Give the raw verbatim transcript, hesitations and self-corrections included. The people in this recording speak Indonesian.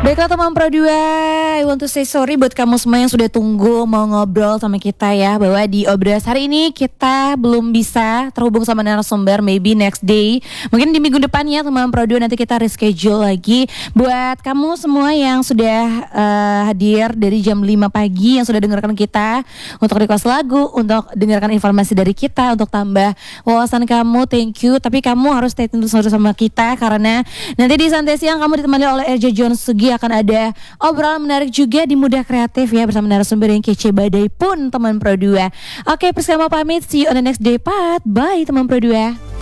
Baiklah teman Pro dua, I want to say sorry buat kamu semua yang sudah tunggu mau ngobrol sama kita ya. Bahwa di Obras hari ini kita belum bisa terhubung sama narasumber, maybe next day. Mungkin di minggu depan ya teman Pro dua, nanti kita reschedule lagi. Buat kamu semua yang sudah uh, hadir dari jam lima pagi, yang sudah dengarkan kita untuk request lagu, untuk dengarkan informasi dari kita, untuk tambah wawasan kamu, thank you. Tapi kamu harus stay tune terus sama kita, karena nanti di Santai Siang kamu ditemani oleh R J John Sugi. Akan ada obrolan menarik juga di Muda Kreatif ya, bersama narasumber yang kece badai pun teman Pro dua. Oke, Priska mau pamit, see you on the next day part. Bye teman Pro dua.